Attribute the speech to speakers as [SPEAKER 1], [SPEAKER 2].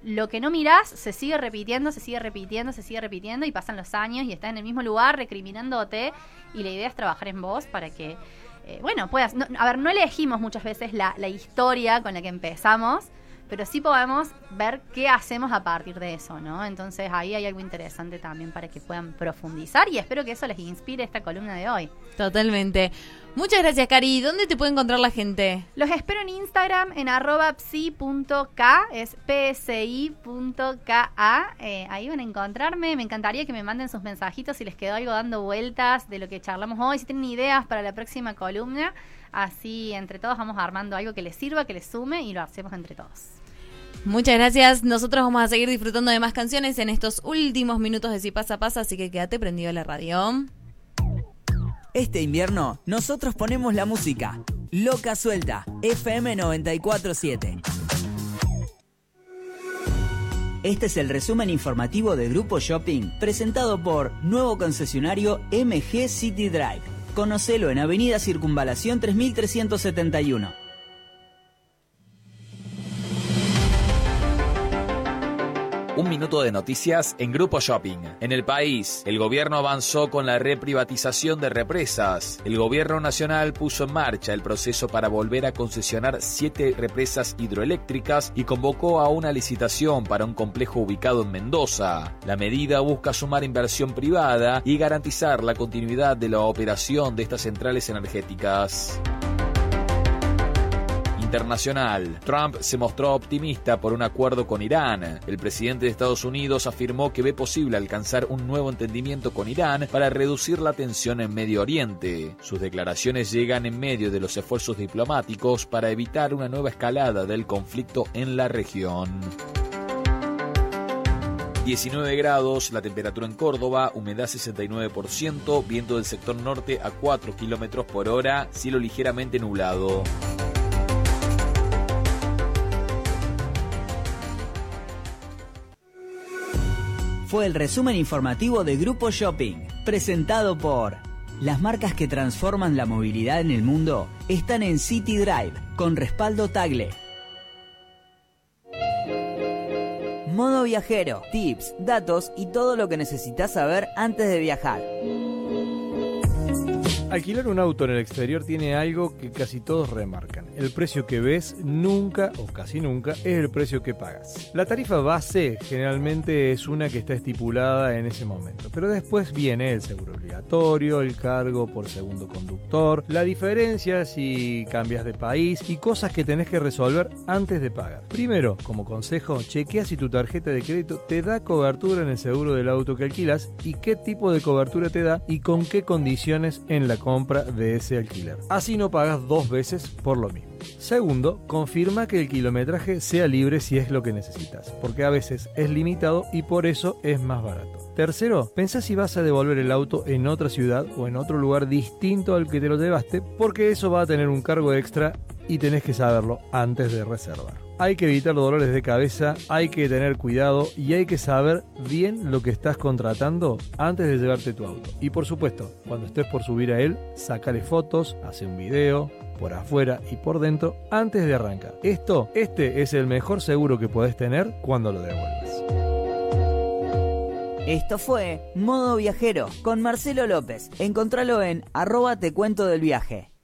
[SPEAKER 1] lo que no mirás se sigue repitiendo y pasan los años y estás en el mismo lugar recriminándote, y la idea es trabajar en vos para que, puedas... No elegimos muchas veces la historia con la que empezamos, pero sí podemos ver qué hacemos a partir de eso, ¿no? Entonces ahí hay algo interesante también para que puedan profundizar, y espero que eso les inspire esta columna de hoy.
[SPEAKER 2] Totalmente. Muchas gracias, Cari. ¿Dónde te puede encontrar la gente?
[SPEAKER 1] Los espero en Instagram en @psi.k, es psi.ka. Ahí van a encontrarme. Me encantaría que me manden sus mensajitos si les quedó algo dando vueltas de lo que charlamos hoy, si tienen ideas para la próxima columna. Así entre todos vamos armando algo que les sirva, que les sume, y lo hacemos entre todos.
[SPEAKER 2] Muchas gracias. Nosotros vamos a seguir disfrutando de más canciones en estos últimos minutos de Si Pasa Pasa, así que quédate prendido a la radio.
[SPEAKER 3] Este invierno, nosotros ponemos la música. Loca Suelta, FM 94.7. Este es el resumen informativo de Grupo Shopping, presentado por nuevo concesionario MG City Drive. Conocelo en Avenida Circunvalación 3371.
[SPEAKER 4] Un minuto de noticias en Grupo Shopping. En el país, el gobierno avanzó con la reprivatización de represas. El gobierno nacional puso en marcha el proceso para volver a concesionar 7 represas hidroeléctricas y convocó a una licitación para un complejo ubicado en Mendoza. La medida busca sumar inversión privada y garantizar la continuidad de la operación de estas centrales energéticas. Internacional. Trump se mostró optimista por un acuerdo con Irán. El presidente de Estados Unidos afirmó que ve posible alcanzar un nuevo entendimiento con Irán para reducir la tensión en Medio Oriente. Sus declaraciones llegan en medio de los esfuerzos diplomáticos para evitar una nueva escalada del conflicto en la región. 19 grados, la temperatura en Córdoba, humedad 69%, viento del sector norte a 4 km por hora, cielo ligeramente nublado.
[SPEAKER 3] Fue el resumen informativo de Grupo Shopping, presentado por... Las marcas que transforman la movilidad en el mundo están en City Drive, con respaldo Tagle. Modo viajero, tips, datos y todo lo que necesitas saber antes de viajar.
[SPEAKER 5] Alquilar un auto en el exterior tiene algo que casi todos remarcan. El precio que ves nunca o casi nunca es el precio que pagas. La tarifa base generalmente es una que está estipulada en ese momento, pero después viene el seguro obligatorio, el cargo por segundo conductor, la diferencia si cambias de país y cosas que tenés que resolver antes de pagar. Primero, como consejo, chequea si tu tarjeta de crédito te da cobertura en el seguro del auto que alquilas y qué tipo de cobertura te da y con qué condiciones en la compra de ese alquiler. Así no pagas 2 veces por lo mismo. Segundo, confirma que el kilometraje sea libre si es lo que necesitas, porque a veces es limitado y por eso es más barato. Tercero, pensá si vas a devolver el auto en otra ciudad o en otro lugar distinto al que te lo llevaste, porque eso va a tener un cargo extra y tenés que saberlo antes de reservar. Hay que evitar dolores de cabeza, hay que tener cuidado y hay que saber bien lo que estás contratando antes de llevarte tu auto. Y por supuesto, cuando estés por subir a él, sácale fotos, hace un video por afuera y por dentro antes de arrancar. Este es el mejor seguro que podés tener cuando lo devuelvas.
[SPEAKER 3] Esto fue Modo Viajero con Marcelo López. Encontralo en @tecuentodelviaje.